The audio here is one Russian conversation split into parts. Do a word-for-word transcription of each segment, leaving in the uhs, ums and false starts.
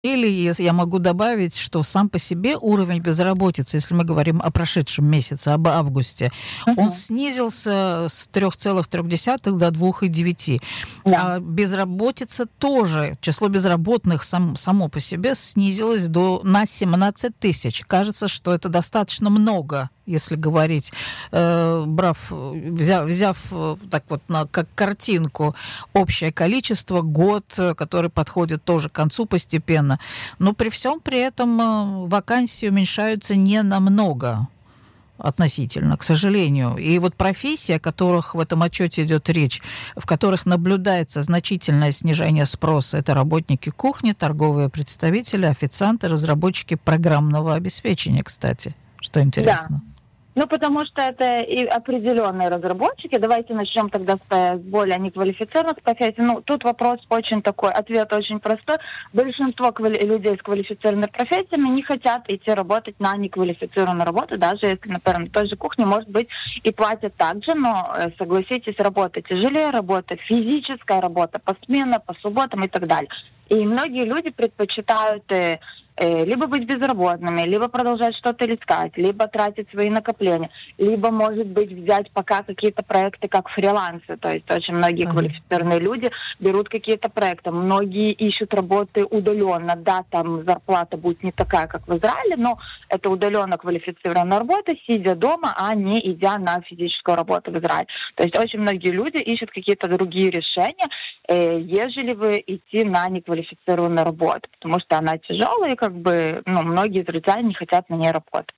Или если я могу добавить, что сам по себе уровень безработицы, если мы говорим о прошедшем месяце, об августе, он Мгм. снизился с трёх целых трёх десятых до двух и девяти. Да. А безработица тоже, число безработных сам, само по себе снизилось до, на семнадцать тысяч. Кажется, что это достаточно много, если говорить, э, брав, взяв, взяв э, так вот на, как картинку общее количество, год, э, который подходит тоже к концу постепенно. Но при всем при этом э, вакансии уменьшаются не намного относительно, к сожалению. И вот профессии, о которых в этом отчете идет речь, в которых наблюдается значительное снижение спроса, это работники кухни, торговые представители, официанты, разработчики программного обеспечения, кстати, что Да. интересно. Ну, потому что это и определенные разработчики. Давайте начнем тогда с э, более неквалифицированных профессий. Ну, тут вопрос очень такой, ответ очень простой. Большинство квали- людей с квалифицированными профессиями не хотят идти работать на неквалифицированную работу, даже если, например, на той же кухне, может быть, и платят так же, но, э, согласитесь, работа тяжелее, работа физическая, работа посменно, по субботам и так далее. И многие люди предпочитают э, э, либо быть безработными, либо продолжать что-то искать, либо тратить свои накопления, либо, может быть, взять пока какие-то проекты как фрилансы. То есть очень многие Ага. квалифицированные люди берут какие-то проекты. Многие ищут работы удаленно. Да, там зарплата будет не такая, как в Израиле, но это удаленно квалифицированная работа, сидя дома, а не идя на физическую работу в Израиле. То есть очень многие люди ищут какие-то другие решения, э, ежели вы идти на неквалифицированную работу, потому что она тяжелая, и как бы, ну, многие израильтяне не хотят на ней работать.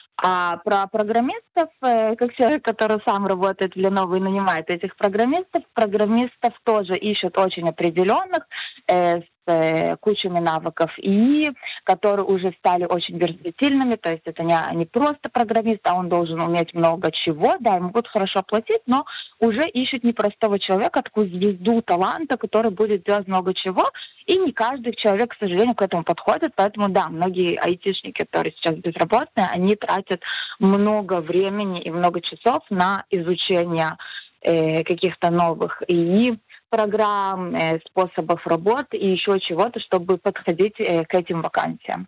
А про программистов, э, как человек, который сам работает в Lenovo и нанимает этих программистов, программистов тоже ищут очень определенных, э, с э, кучами навыков ИИ, которые уже стали очень версатильными, то есть это не, не просто программист, а он должен уметь много чего, да, ему будут хорошо платить, но уже ищут не простого человека, а такую звезду таланта, который будет делать много чего, и не каждый человек, к сожалению, к этому подходит, поэтому, да, многие айтишники, которые сейчас безработные, они тратят много времени и много часов на изучение э, каких-то новых ИИ, программ, э, способов работы и еще чего-то, чтобы подходить э, к этим вакансиям.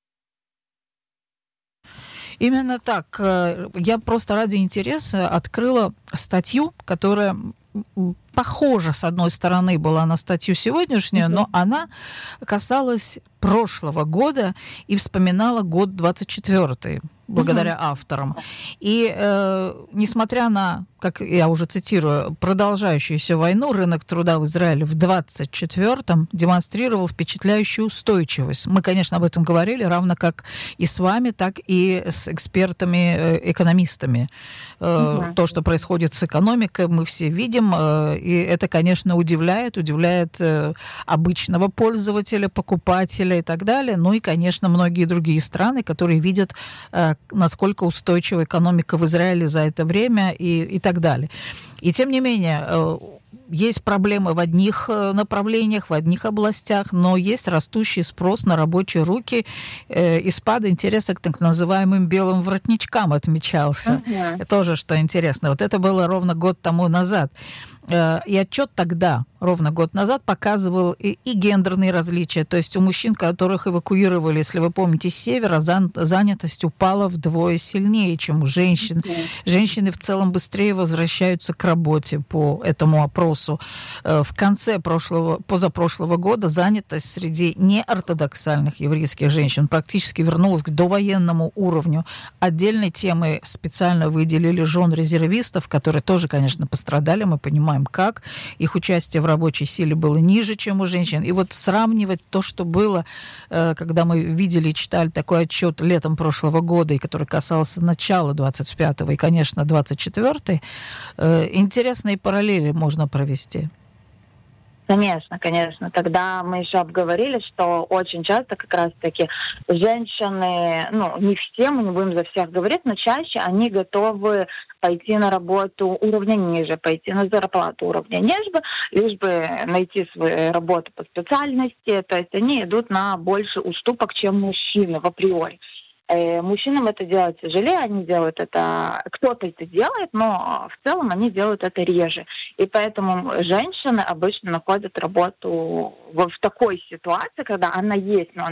Именно так. Э, Я просто ради интереса открыла статью, которая м, похожа, с одной стороны, была на статью сегодняшнюю, но Мгм. она касалась прошлого года и вспоминала год двадцать четвёртый Мгм. благодаря авторам. И э, несмотря на, как я уже цитирую, продолжающуюся войну, рынок труда в Израиле в двадцать четвёртом демонстрировал впечатляющую устойчивость. Мы, конечно, об этом говорили, равно как и с вами, так и с экспертами-экономистами. Э, Мгм. то, что происходит с экономикой, мы все видим, э, и это, конечно, удивляет, удивляет э, обычного пользователя, покупателя и так далее. Ну и, конечно, многие другие страны, которые видят, э, насколько устойчива экономика в Израиле за это время и, и так далее. И тем не менее, э, есть проблемы в одних э, направлениях, в одних областях, но есть растущий спрос на рабочие руки, э, и спад интереса к так называемым белым воротничкам отмечался. Мгм. Это тоже что интересно. Вот это было ровно год тому назад. Э, И отчет тогда, ровно год назад, показывал и, и гендерные различия. То есть у мужчин, которых эвакуировали, если вы помните, с севера, зан- занятость упала вдвое сильнее, чем у женщин. Мгм. Женщины в целом быстрее возвращаются к работе по этому опросу. Э, В конце прошлого, позапрошлого года занятость среди неортодоксальных еврейских женщин практически вернулась к довоенному уровню. Отдельной темой специально выделили жен резервистов, которые тоже, конечно, пострадали, мы понимаем, как. Их участие в рабочей силе было ниже, чем у женщин. И вот сравнивать то, что было, э, когда мы видели и читали такой отчет летом прошлого года, и который касался начала двадцать пятого и, конечно, двадцать четвёртый, э, интересные параллели можно провести. Конечно, конечно. Тогда мы еще обговорили, что очень часто как раз-таки женщины, ну, не все, мы не будем за всех говорить, но чаще они готовы пойти на работу уровня ниже, пойти на зарплату уровня ниже, лишь бы найти свою работу по специальности. То есть они идут на больше уступок, чем мужчины в априори. Э, мужчинам это делать тяжелее, они делают это, кто-то это делает, но в целом они делают это реже. И поэтому женщины обычно находят работу в, в такой ситуации, когда она есть, но